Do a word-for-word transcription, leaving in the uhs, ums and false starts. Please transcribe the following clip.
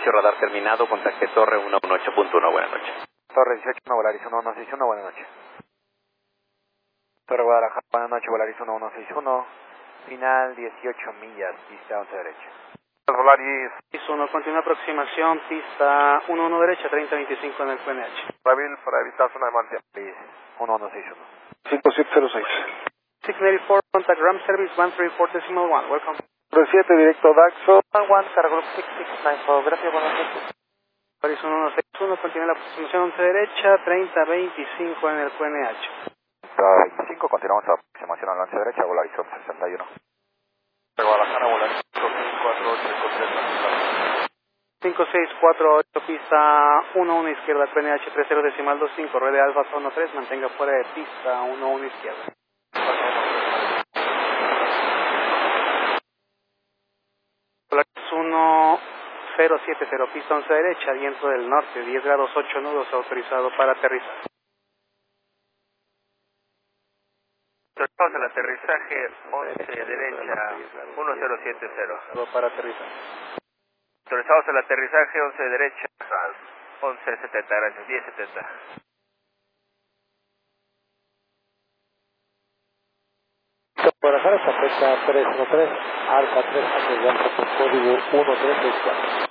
derecho, radar terminado, contacte Torre uno uno ocho punto uno, buenas noches. Torre dieciocho, uno, Volaris uno uno seis uno, buenas noches. Torre Guadalajara, buenas noches, Volaris uno uno seis uno, final dieciocho millas, pista once derecha. Volaris uno, continúa aproximación, pista uno uno derecha, treinta veinticinco en el Q N H. Brasil para evitar zona de emergencia. uno uno seis uno. cinco siete cero seis. six eighty-four, contact RAM service one three four decimal one, welcome. siete directo Daxo. one, Cargo Group six six nine, fotografía, buenas noches. Volaris uno uno seis uno, continúa la aproximación once derecha, treinta veinticinco en el Q N H. veinticinco, continuamos a aproximación al once derecha, Volaris once sesenta y uno. Guadalajara, Volaris cinco seis cuatro ocho, cinco tres. cinco seis cuatro ocho, pista uno uno izquierda, Q N H treinta decimal veinticinco, ruede Alfa zona tres, mantenga fuera de pista uno uno izquierda. Volaris uno cero siete cero, pista once derecha, viento del norte, diez grados ocho nudos, autorizado para aterrizar. Autorizados al aterrizaje once derecha, uno cero siete cero. Para aterrizar. Autorizados al aterrizaje once derecha, once setenta, gracias, diez setenta. Guadalajara, Zapeta tres uno tres, Alfa tres, código uno tres seis cuatro.